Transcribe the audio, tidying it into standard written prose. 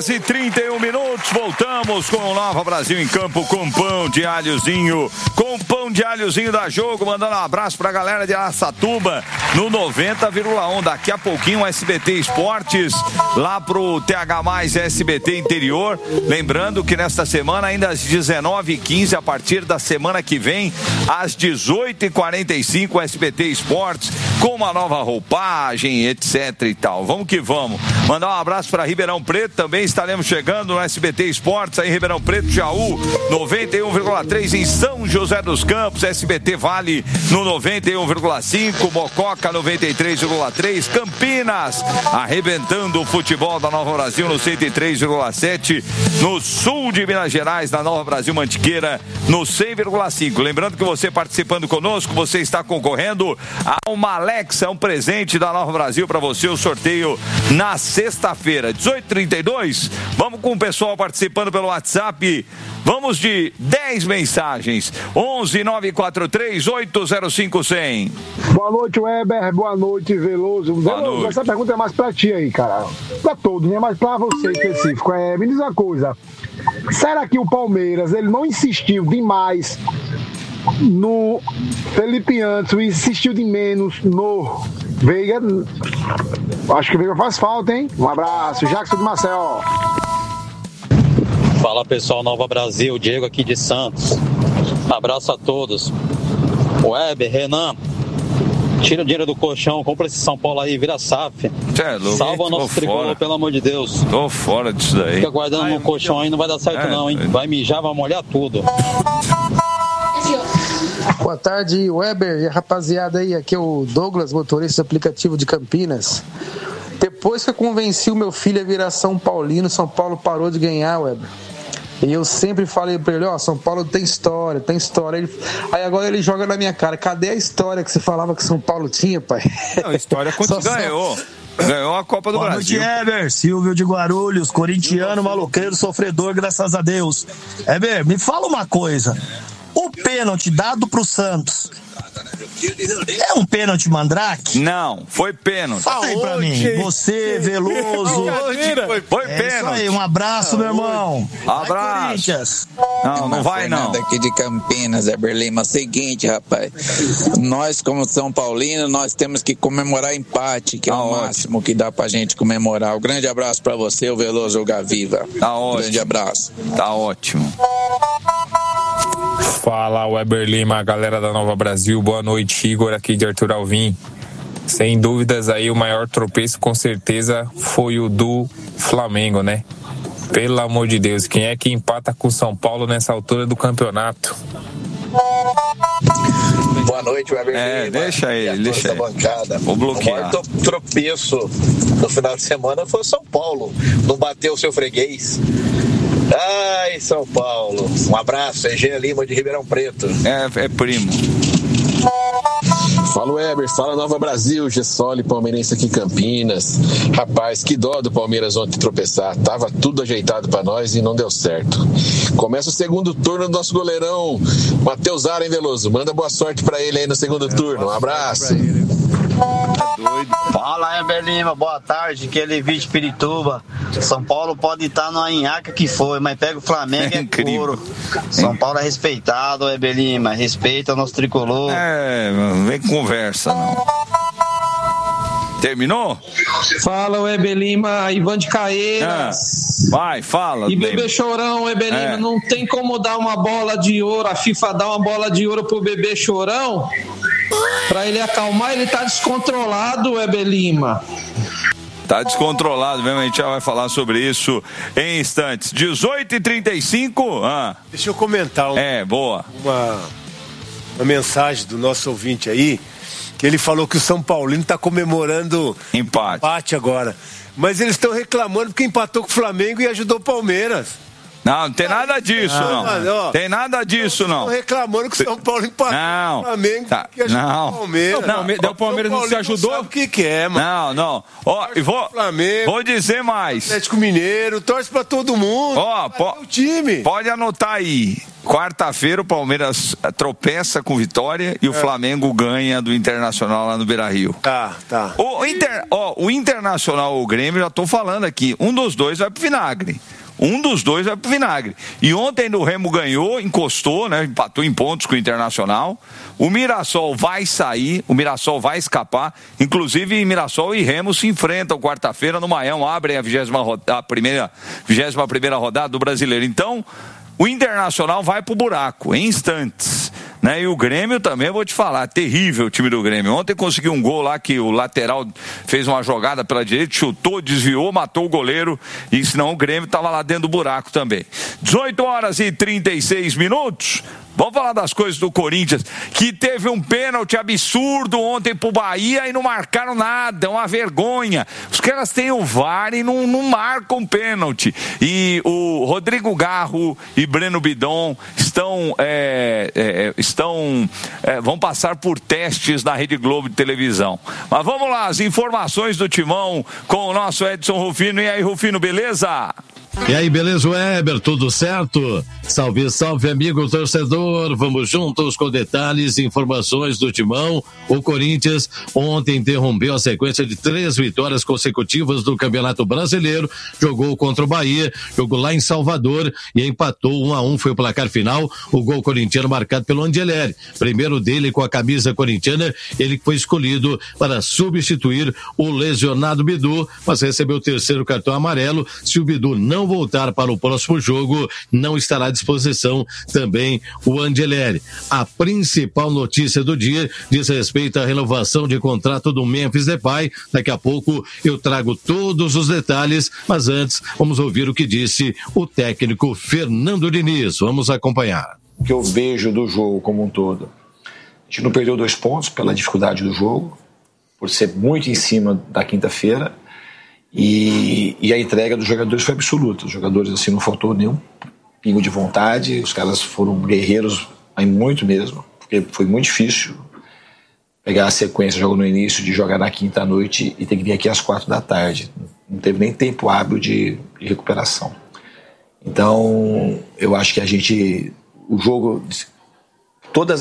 11h31, voltamos com o Nova Brasil em campo com pão de alhozinho, da Jogo, mandando um abraço pra galera de Araçatuba no 90,1. Daqui a pouquinho SBT Esportes lá pro TH+ SBT Interior, lembrando que nesta semana ainda às 19h15, a partir da semana que vem às 18h45 SBT Esportes com uma nova roupagem, etc e tal. Vamos que vamos. Mandar um abraço para Ribeirão Preto, também estaremos chegando no SBT Esportes aí em Ribeirão Preto, Jaú 91,3, em São José dos Campos, SBT Vale no 91,5, Mococa 93,3, Campinas arrebentando o futebol da Nova Brasil no 103,7, no sul de Minas Gerais, na Nova Brasil Mantiqueira no 100,5. Lembrando que você participando conosco, você está concorrendo a uma Alexa, um presente da Nova Brasil para você, o sorteio na sexta-feira, 18h32. Vamos com o pessoal participando pelo WhatsApp. Vamos de 10 mensagens. 11-943-805-100. Boa noite, Weber. Boa noite, Veloso. Veloso, essa pergunta é mais pra ti aí, cara. Pra todos, né? Mas pra você em específico. Me diz uma coisa. Será que o Palmeiras, ele não insistiu demais no Felipe Antos e insistiu de menos no Veiga? Acho que o Veiga faz falta, hein? Um abraço. Jackson de Marcel. Fala, pessoal, Nova Brasil, Diego aqui de Santos. Abraço a todos. Weber, Renan, tira o dinheiro do colchão, compra esse São Paulo aí, vira SAF. Salva o nosso tricolor, pelo amor de Deus. Tô fora disso daí. Fica guardando no colchão aí, não vai dar certo não, hein? Vai mijar, vai molhar tudo. Boa tarde, Weber e a rapaziada aí. Aqui é o Douglas, motorista do aplicativo de Campinas. Depois que eu convenci o meu filho a virar São Paulino, São Paulo parou de ganhar, Weber. E eu sempre falei pra ele, São Paulo tem história. Aí agora ele joga na minha cara, cadê a história que você falava que São Paulo tinha, pai? Não, a história ganhou. Ganhou a Copa do Brasil. Boa noite, Eber, Silvio de Guarulhos, corintiano, maloqueiro, sofredor, graças a Deus. Eber, me fala uma coisa. O pênalti dado pro Santos é um pênalti mandrake? Não, foi pênalti. Fala aí pra mim. Você, Veloso. Foi pênalti. Isso aí, um abraço, meu irmão. Abraço. Não vai não. Aqui de Campinas, Weber Lima. Seguinte, rapaz. Nós, como São Paulino, nós temos que comemorar empate, que é o máximo que dá pra gente comemorar. Um grande abraço pra você, o Veloso, o Gaviva. Tá ótimo. Grande abraço. Tá ótimo. Fala, Weber Lima, galera da Nova Brasil, boa noite, Igor aqui de Arthur Alvim. Sem dúvidas aí o maior tropeço com certeza foi o do Flamengo, né? Pelo amor de Deus, quem é que empata com o São Paulo nessa altura do campeonato? Boa noite, Weber Lima. Deixa ele. Bancada. Vou bloquear. O maior tropeço no final de semana foi o São Paulo, não bateu o seu freguês. Ai, São Paulo. Um abraço, Eugênio Lima de Ribeirão Preto. É primo. Fala, Weber, fala Nova Brasil, Gessoli, palmeirense aqui em Campinas. Rapaz, que dó do Palmeiras ontem tropeçar. Tava tudo ajeitado pra nós e não deu certo. Começa o segundo turno do nosso goleirão Matheus Ara, hein, Veloso? Manda boa sorte pra ele aí no segundo turno. Um abraço. Tá doido. Fala, Weber Lima, boa tarde, que ele vive de Pirituba. São Paulo pode estar na Inhaca que foi, mas pega o Flamengo é couro. São Paulo é respeitado, Weber Lima, respeita o nosso tricolor. Não vem conversa, não. Terminou? Fala, Weber Lima, Ivan de Caeiras. Vai, fala. E Bebê Chorão, Weber Lima, não tem como dar uma bola de ouro, a FIFA dá uma bola de ouro pro Bebê Chorão? Pra ele acalmar, ele tá descontrolado, Weber Lima. Tá descontrolado mesmo, a gente já vai falar sobre isso em instantes. 18h35. Deixa eu comentar boa. Uma mensagem do nosso ouvinte aí, que ele falou que o São Paulino tá comemorando empate agora. Mas eles estão reclamando porque empatou com o Flamengo e ajudou o Palmeiras. Não tem nada disso, não. Mas, ó, tem nada disso, não. Estão reclamando que o São Paulo empatou o Flamengo. Tá. Que Não. O Palmeiras. O Palmeiras não se ajudou. Não sabe o que é, mano. Não. Ó, e vou dizer mais. Atlético Mineiro, torce pra todo mundo. Ó, o time. Pode anotar aí. Quarta-feira o Palmeiras tropeça com vitória e o Flamengo ganha do Internacional lá no Beira-Rio. Tá. O Internacional ou o Grêmio, já tô falando aqui, um dos dois vai pro vinagre. E ontem o Remo ganhou, encostou, né? Empatou em pontos com o Internacional. O Mirassol vai sair, o Mirassol vai escapar. Inclusive, Mirassol e Remo se enfrentam quarta-feira no Maião, abrem a 21ª rodada do Brasileiro. Então, o Internacional vai pro buraco em instantes. Né? E o Grêmio também, vou te falar, terrível o time do Grêmio. Ontem conseguiu um gol lá que o lateral fez uma jogada pela direita, chutou, desviou, matou o goleiro, e senão o Grêmio estava lá dentro do buraco também. 18h36. Vamos falar das coisas do Corinthians, que teve um pênalti absurdo ontem pro Bahia e não marcaram nada, é uma vergonha. Os caras têm o VAR e não marcam pênalti. E o Rodrigo Garro e Breno Bidon vão passar por testes na Rede Globo de televisão. Mas vamos lá, as informações do Timão com o nosso Edson Rufino. E aí, Rufino, beleza? E aí, beleza, Weber? Tudo certo? Salve, salve, amigo torcedor. Vamos juntos com detalhes e informações do Timão. O Corinthians ontem interrompeu a sequência de 3 vitórias consecutivas do Campeonato Brasileiro. Jogou contra o Bahia, jogou lá em Salvador e empatou 1-1. Foi o placar final. O gol corintiano marcado pelo Angeleri. Primeiro dele com a camisa corintiana. Ele foi escolhido para substituir o lesionado Bidu, mas recebeu o 3º cartão amarelo. Se o Bidu não voltar para o próximo jogo, não estará à disposição também o Angeleri. A principal notícia do dia diz respeito à renovação de contrato do Memphis Depay. Daqui a pouco eu trago todos os detalhes, mas antes vamos ouvir o que disse o técnico Fernando Diniz. Vamos acompanhar. O que eu vejo do jogo como um todo, a gente não perdeu 2 pontos pela dificuldade do jogo, por ser muito em cima da quinta-feira. E a entrega dos jogadores foi absoluta. Os jogadores, assim, não faltou nenhum pingo de vontade. Os caras foram guerreiros, muito mesmo, porque foi muito difícil pegar a sequência, jogo no início, de jogar na quinta à noite e ter que vir aqui às 4 da tarde. Não teve nem tempo hábil de recuperação. Então, eu acho que o jogo, todas